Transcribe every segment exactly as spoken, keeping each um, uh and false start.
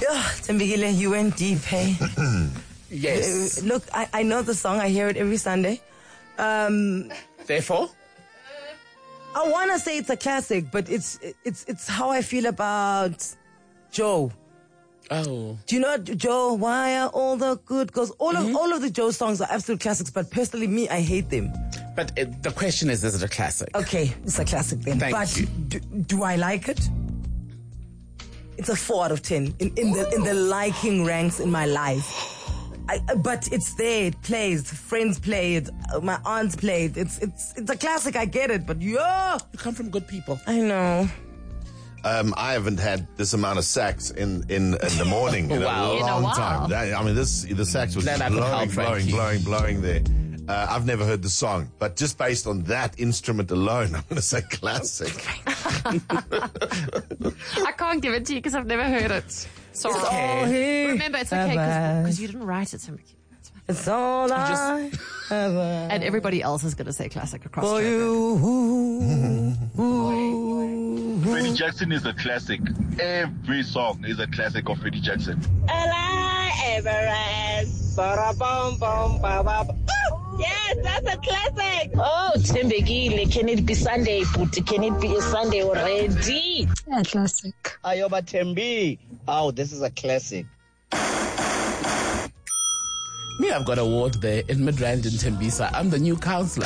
Yeah, Thembekile, you went deep, hey? Yes. Uh, look, I, I know the song. I hear it every Sunday. Um, Therefore? I want to say it's a classic, but it's it's it's how I feel about Joe. Oh. Do you know Joe? Why are all the good girls? All of mm-hmm. all of the Joe songs are absolute classics, but personally, me, I hate them. But it, the question is, is it a classic? Okay, it's a classic then. Thank but you. Do, do I like it? It's a four out of ten in, in the in the liking ranks in my life. I, but it's there. It plays. Friends play it. My aunts play it. It's it's it's a classic. I get it. But yo, You come from good people. I know. Um, I haven't had this amount of sax in, in, in the morning in Wow. a In a long while. time. That- I mean, this the sax was Then I could blowing, help, blowing, Frankie. blowing, blowing there. Uh, I've never heard the song, but just based on that instrument alone, I'm going to say classic. I can't give it to you because I've never heard it. Sorry. It's all he Remember, it's okay ever- because you didn't write it. So It's all I ever and everybody else is going to say classic across for the you. Ooh, ooh. Freddie Jackson is a classic. Every song is a classic of Freddie Jackson. Ella Everest. Ba-da-bum, bum, ba-ba-ba. Oh, yes, that's a classic. Oh, Thembekile, can it be Sunday, Puti? Can it be a Sunday already? Yeah, classic. Ayoba Tembi. Oh, this is a classic. Me, I've got a ward there in Midrand in Tembisa. I'm the new councillor.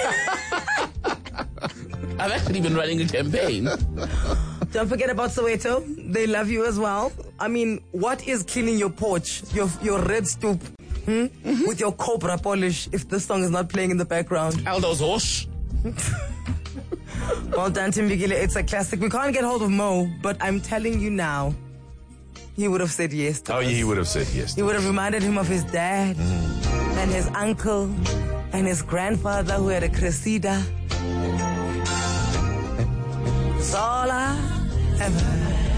I've actually been running a campaign. Don't forget about Soweto. They love you as well. I mean, what is cleaning your porch, your your red stoop, hmm? mm-hmm. with your Cobra polish if this song is not playing in the background? Aldo's Hosh. Well done, Thembekile. It's a classic. We can't get hold of Mo, but I'm telling you now, he would have said yes to Oh, us. yeah, he would have said yes. He would have reminded him of his dad Mm. and his uncle and his grandfather who had a Cressida. It's all I ever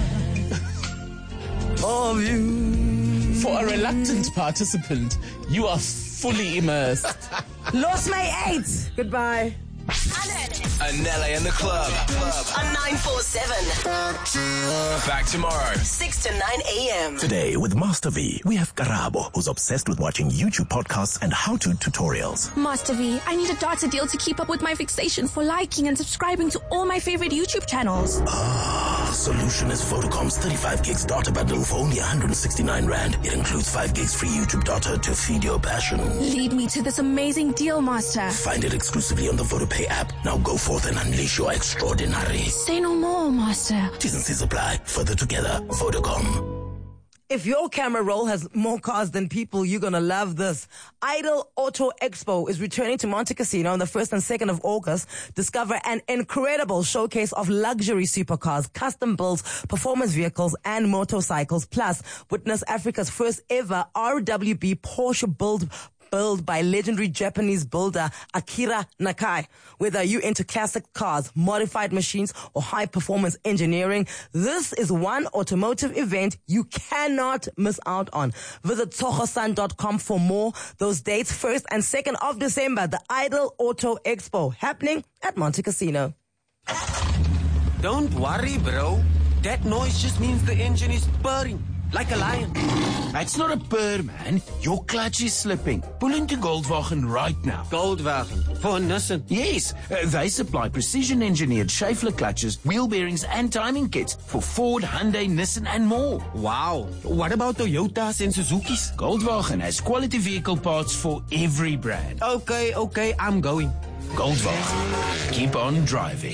of you. For a reluctant participant, you are fully immersed. Lost my eight. Goodbye. Anela in the club. On nine four seven. Back tomorrow. six to nine a.m. Today with Master V, we have Karabo, who's obsessed with watching YouTube podcasts and how-to tutorials. Master V, I need a data deal to keep up with my fixation for liking and subscribing to all my favorite YouTube channels. Ah, the solution is Vodacom's thirty-five gigs data bundle for only one hundred sixty-nine rand. It includes five gigs free YouTube data to feed your passion. Lead me to this amazing deal, Master. Find it exclusively on the VodaPay app. Now go forth and unleash your extraordinary. Say no more, Master. T's and C's apply. Further together, Vodacom. If your camera roll has more cars than people, you're going to love this. Idol Auto Expo is returning to Monte Casino on the first and second of August. Discover an incredible showcase of luxury supercars, custom builds, performance vehicles, and motorcycles. Plus, witness Africa's first ever R W B Porsche build built by legendary Japanese builder Akira Nakai. Whether you into classic cars, modified machines, or high-performance engineering, this is one automotive event you cannot miss out on. Visit sohosan dot com for more. Those dates, first and second of December, the Idol Auto Expo, happening at Monte Casino. Don't worry, bro. That noise just means the engine is purring. Like a lion. It's not a purr, man. Your clutch is slipping. Pull into Goldwagen right now. Goldwagen? For Nissan? Yes. Uh, they supply precision-engineered Schaeffler clutches, wheel bearings, and timing kits for Ford, Hyundai, Nissan, and more. Wow. What about Toyotas and Suzukis? Goldwagen has quality vehicle parts for every brand. Okay, okay, I'm going. Goldwagen. Keep on driving.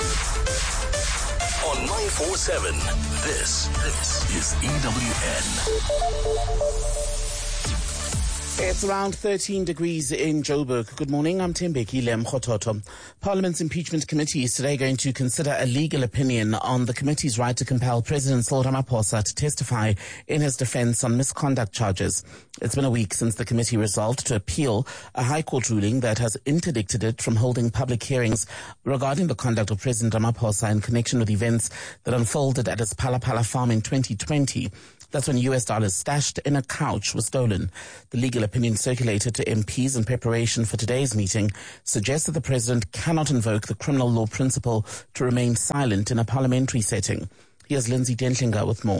On nine four seven, this, this is E W N. It's around thirteen degrees in Joburg. Good morning, I'm Thembekile Mkhototo. Parliament's Impeachment Committee is today going to consider a legal opinion on the committee's right to compel President Cyril Ramaphosa to testify in his defense on misconduct charges. It's been a week since the committee resolved to appeal a High Court ruling that has interdicted it from holding public hearings regarding the conduct of President Ramaphosa in connection with events that unfolded at his Phala Phala farm in twenty twenty. That's when U S dollars stashed in a couch were stolen. The legal opinion circulated to M Ps in preparation for today's meeting suggests that the president cannot invoke the criminal law principle to remain silent in a parliamentary setting. Here's Lindsay Dentlinger with more.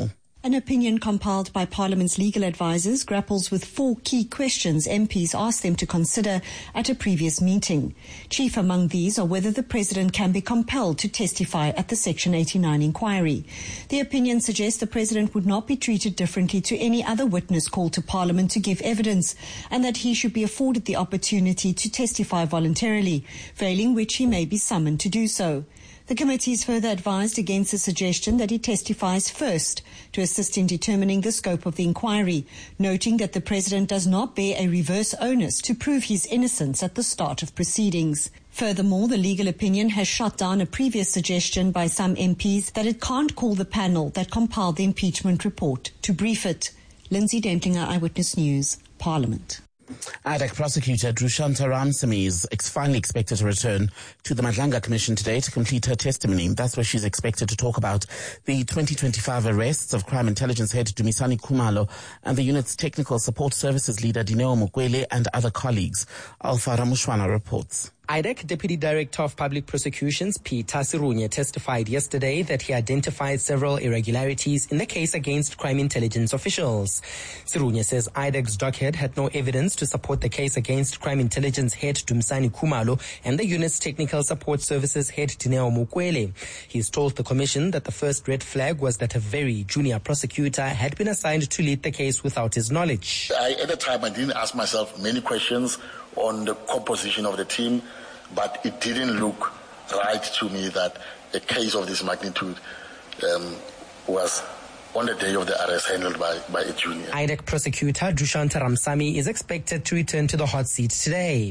An opinion compiled by Parliament's legal advisers grapples with four key questions M Ps asked them to consider at a previous meeting. Chief among these are whether the President can be compelled to testify at the Section eighty-nine inquiry. The opinion suggests the President would not be treated differently to any other witness called to Parliament to give evidence, and that he should be afforded the opportunity to testify voluntarily, failing which he may be summoned to do so. The committees further advised against the suggestion that he testifies first to assist in determining the scope of the inquiry, noting that the President does not bear a reverse onus to prove his innocence at the start of proceedings. Furthermore, the legal opinion has shot down a previous suggestion by some M Ps that it can't call the panel that compiled the impeachment report to brief it. Lindsay Dentlinger, Eyewitness News, Parliament. I D E C prosecutor Drushanta Ramsamy is ex- finally expected to return to the Madlanga Commission today to complete her testimony. That's where she's expected to talk about the twenty twenty-five arrests of Crime Intelligence Head Dumisani Khumalo and the unit's Technical Support Services leader Dineo Mukwele and other colleagues. Alpha Ramushwana reports. I D E C Deputy Director of Public Prosecutions Peter Sirunya testified yesterday that he identified several irregularities in the case against crime intelligence officials. Sirunya says I D E C's docket had no evidence to support the case against crime intelligence head Dumisani Khumalo and the unit's Technical Support Services head Dineo Mukwele. He's told the commission that the first red flag was that a very junior prosecutor had been assigned to lead the case without his knowledge. I, at the time, I didn't ask myself many questions on the composition of the team, but it didn't look right to me that a case of this magnitude um, was on the day of the arrest handled by, by a junior. I D E C prosecutor Drushanta Ramsamy is expected to return to the hot seat today.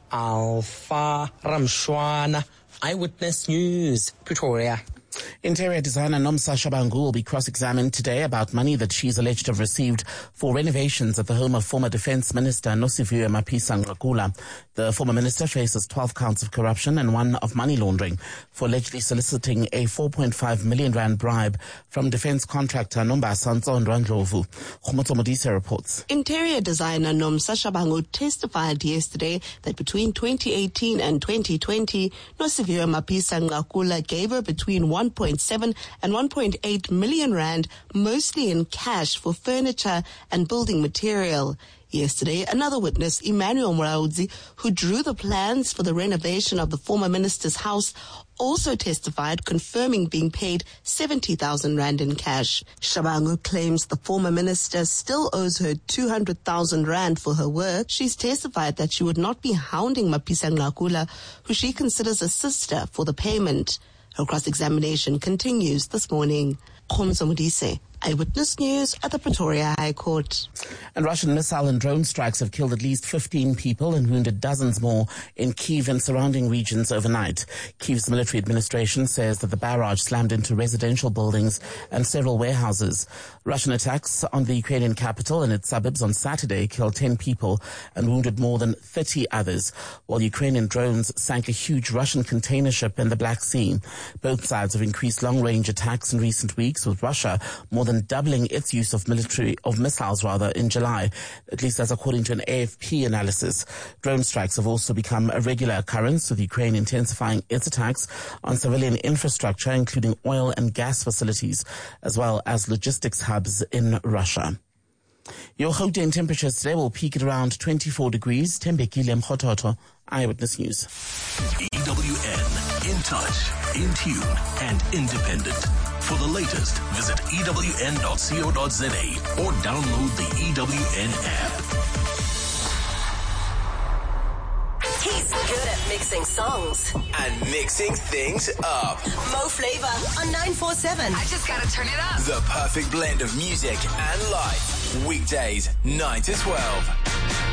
Alpha Ramshwana, Eyewitness News, Pretoria. Interior designer Nomsa Shabangu will be cross-examined today about money that she's alleged to have received for renovations at the home of former Defence Minister Nosiviwe Mapisa-Nqakula. The former minister faces twelve counts of corruption and one of money laundering for allegedly soliciting a four point five million rand bribe from defence contractor Nombasa Ndlovu. Khomotso Modise reports. Interior designer Nomsa Shabangu testified yesterday that between twenty eighteen and twenty twenty, Nosiviwe Mapisa-Nqakula gave her between one point seven and one point eight million rand, mostly in cash for furniture and building material. Yesterday, another witness, Emmanuel Muraudzi, who drew the plans for the renovation of the former minister's house, also testified, confirming being paid seventy thousand rand in cash. Shabangu claims the former minister still owes her two hundred thousand rand for her work. She's testified that she would not be hounding Mapisa-Nqakula, who she considers a sister, for the payment. Her cross-examination continues this morning. Khomotso Modise, Eyewitness News at the Pretoria High Court. And Russian missile and drone strikes have killed at least fifteen people and wounded dozens more in Kyiv and surrounding regions overnight. Kyiv's military administration says that the barrage slammed into residential buildings and several warehouses. Russian attacks on the Ukrainian capital and its suburbs on Saturday killed ten people and wounded more than thirty others, while Ukrainian drones sank a huge Russian container ship in the Black Sea. Both sides have increased long-range attacks in recent weeks, with Russia more than doubling its use of military of missiles rather in July, at least that's according to an A F P analysis. Drone strikes have also become a regular occurrence, with Ukraine intensifying its attacks on civilian infrastructure, including oil and gas facilities, as well as logistics hubs in Russia. Your Gauteng temperatures today will peak at around twenty-four degrees. Tembekile Mkhototo, Eyewitness News. E W N, in touch, in tune, and independent. For the latest, visit E W N dot co dot za or download the E W N app. He's good at mixing songs and mixing things up. Mo Flavor on nine four seven. I just gotta turn it up. The perfect blend of music and life. Weekdays, nine to twelve.